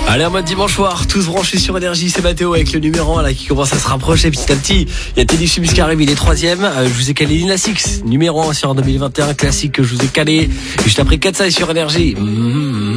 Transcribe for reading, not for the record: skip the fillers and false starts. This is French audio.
Allez, en mode dimanche soir, tous branchés sur Énergie, c'est Mathéo avec le numéro 1 là qui commence à se rapprocher petit à petit. Il y a Teddy Swims qui arrive, il est 3ème. Je vous ai calé Lina Six, numéro 1 sur 2021, classique que je vous ai calé. Juste après 4 sur Énergie.